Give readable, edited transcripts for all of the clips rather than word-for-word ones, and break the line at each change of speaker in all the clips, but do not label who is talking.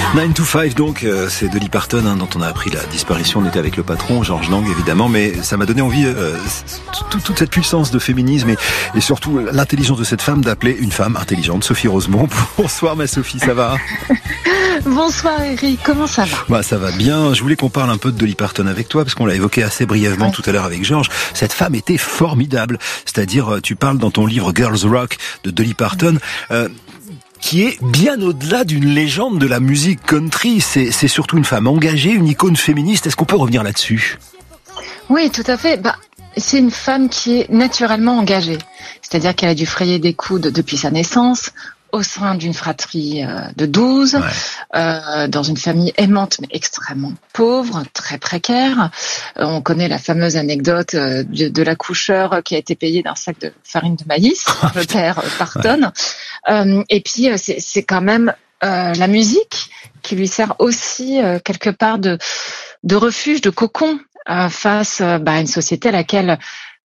9 to 5 donc, c'est Dolly Parton dont on a appris la disparition. On était avec le patron, Georges Lang évidemment, mais ça m'a donné envie, toute cette puissance de féminisme et surtout l'intelligence de cette femme d'appeler une femme intelligente, Sophie Rosemont. Bonsoir ma Sophie, ça va?
Bonsoir Eric, comment ça va?
Bah ça va bien, je voulais qu'on parle un peu de Dolly Parton avec toi, parce qu'on l'a évoqué assez brièvement tout à l'heure avec Georges. Cette femme était formidable, c'est-à-dire tu parles dans ton livre Girls Rock de Dolly Parton, qui est bien au-delà d'une légende de la musique country. C'est surtout une femme engagée, une icône féministe. Est-ce qu'on peut revenir là-dessus?
Oui, tout à fait. C'est une femme qui est naturellement engagée. C'est-à-dire qu'elle a dû frayer des coudes depuis sa naissance, au sein d'une fratrie de 12, dans une famille aimante mais extrêmement pauvre, très précaire. On connaît la fameuse anecdote de l'accoucheur qui a été payé d'un sac de farine de maïs, le père Parton. Et puis c'est quand même la musique qui lui sert aussi quelque part de refuge, de cocon face à une société à laquelle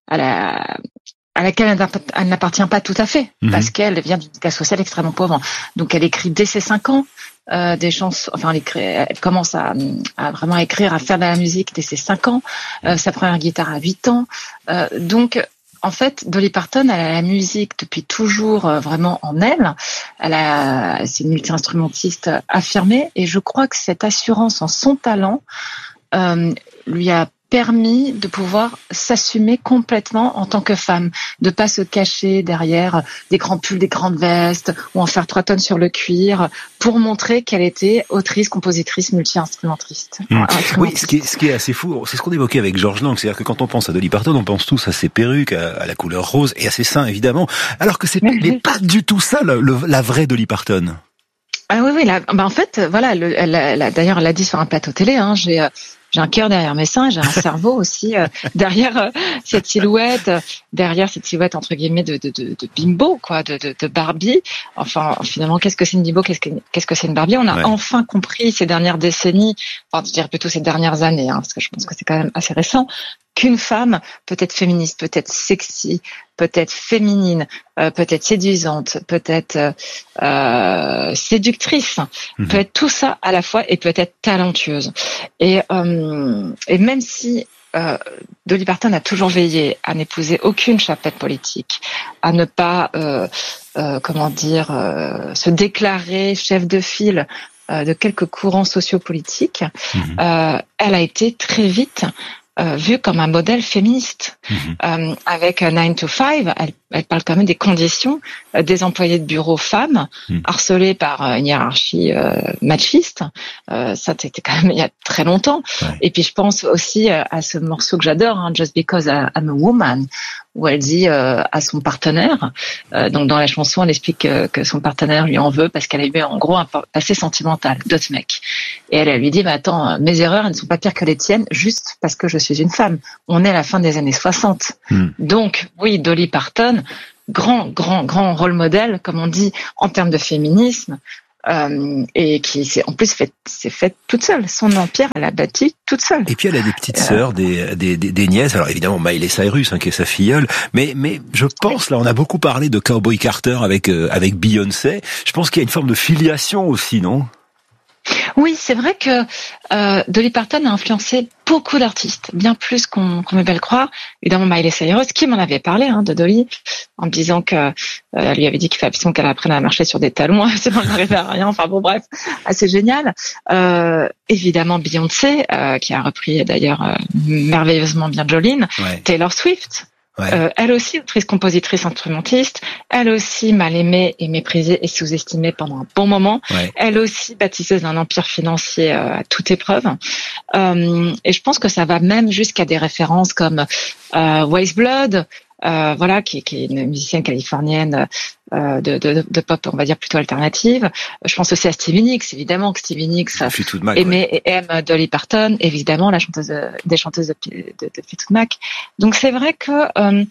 elle n'appartient pas tout à fait, parce qu'elle vient d'une classe sociale extrêmement pauvre. Donc elle écrit dès ses 5 ans des chansons, elle commence à vraiment écrire, à faire de la musique dès ses 5 ans, sa première guitare à 8 ans. Donc en fait, Dolly Parton, elle a la musique depuis toujours vraiment en elle. C'est une multi-instrumentiste affirmée, et je crois que cette assurance en son talent lui a permis de pouvoir s'assumer complètement en tant que femme, de pas se cacher derrière des grands pulls, des grandes vestes, ou en faire 3 tonnes sur le cuir, pour montrer qu'elle était autrice, compositrice, multi-instrumentiste.
Oui, ce qui est assez fou, c'est ce qu'on évoquait avec Georges Lang, c'est-à-dire que quand on pense à Dolly Parton, on pense tous à ses perruques, à la couleur rose et à ses seins évidemment, alors que c'est pas du tout ça la vraie Dolly Parton.
Ah oui, en fait, voilà, d'ailleurs, elle l'a dit sur un plateau télé, j'ai un cœur derrière mes seins, j'ai un cerveau aussi derrière cette silhouette entre guillemets de bimbo, quoi, de Barbie. Enfin, finalement, qu'est-ce que c'est une bimbo, qu'est-ce que c'est une Barbie? On a enfin compris ces dernières décennies, je dirais plutôt ces dernières années, parce que je pense que c'est quand même assez récent, qu'une femme peut être féministe, peut être sexy, peut être féminine, peut être séduisante, peut être séductrice, peut être tout ça à la fois et peut être talentueuse. Et même si Dolly Parton a toujours veillé à n'épouser aucune chapelle politique, à ne pas se déclarer chef de file de quelques courants sociopolitiques, elle a été très vite vue comme un modèle féministe. Avec 9 to 5, elle parle quand même des conditions des employés de bureau femmes harcelés par une hiérarchie machiste. Ça, c'était quand même il y a très longtemps. Et puis je pense aussi à ce morceau que j'adore, Just Because I'm a Woman, où elle dit à son partenaire, donc dans la chanson, elle explique que son partenaire lui en veut parce qu'elle a eu en gros un passé sentimental d'autres mecs. Et elle lui dit, attends, mes erreurs, elles ne sont pas pires que les tiennes, juste parce que je suis une femme. On est à la fin des années 60. Donc, oui, Dolly Parton, grand rôle modèle, comme on dit, en termes de féminisme, et qui s'est en plus fait toute seule. Son empire, elle l'a bâti toute seule.
Et puis elle a des petites sœurs, des nièces. Alors évidemment Miley Cyrus, qui est sa filleule. Mais je pense, là, on a beaucoup parlé de Cowboy Carter avec Beyoncé. Je pense qu'il y a une forme de filiation aussi, non?
Oui, c'est vrai que Dolly Parton a influencé beaucoup d'artistes, bien plus qu'on veut bien le croire. Évidemment, Miley Cyrus, qui m'en avait parlé de Dolly, en me disant que elle lui avait dit qu'il fallait absolument qu'elle apprenne à marcher sur des talons, sinon elle n'arrivait à rien. Enfin bon, bref, assez génial. Évidemment, Beyoncé, qui a repris d'ailleurs merveilleusement bien Jolene, Taylor Swift. Elle aussi, autrice, compositrice, instrumentiste. Elle aussi, mal aimée et méprisée et sous-estimée pendant un bon moment. Elle aussi, bâtisseuse d'un empire financier à toute épreuve. Et je pense que ça va même jusqu'à des références comme Weyes Blood, qui est une musicienne californienne de pop, on va dire plutôt alternative. Je pense aussi à Stevie Nicks, évidemment que Stevie Nicks aimait et aime Dolly Parton, évidemment la chanteuse des chanteuses de Fleetwood Mac. Donc c'est vrai que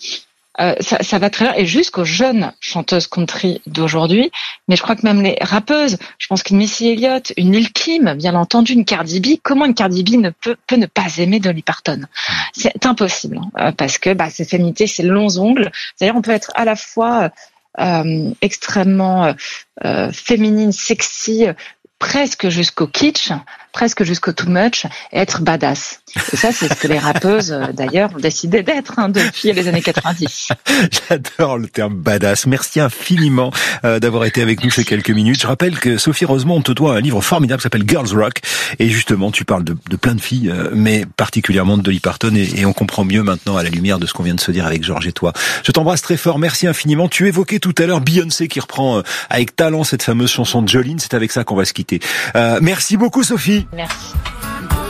ça va très bien, et jusqu'aux jeunes chanteuses country d'aujourd'hui, mais je crois que même les rappeuses, je pense qu'une Missy Elliott, une Lil' Kim, bien entendu, une Cardi B, comment une Cardi B peut ne pas aimer Dolly Parton? C'est impossible, parce que cette féminité, c'est longs ongles. C'est-à-dire, on peut être à la fois extrêmement féminine, sexy, presque jusqu'au kitsch, presque jusqu'au too much, et être badass. Et ça, c'est ce que les rappeuses, d'ailleurs, ont décidé d'être depuis les années 90.
J'adore le terme badass. Merci infiniment d'avoir été avec nous ces quelques minutes. Je rappelle que Sophie Rosemont te doit un livre formidable qui s'appelle Girls Rock. Et justement, tu parles de plein de filles, mais particulièrement de Dolly Parton. Et on comprend mieux maintenant à la lumière de ce qu'on vient de se dire avec Georges et toi. Je t'embrasse très fort. Merci infiniment. Tu évoquais tout à l'heure Beyoncé qui reprend avec talent cette fameuse chanson de Jolene. C'est avec ça qu'on va se quitter. Merci beaucoup, Sophie.
Merci.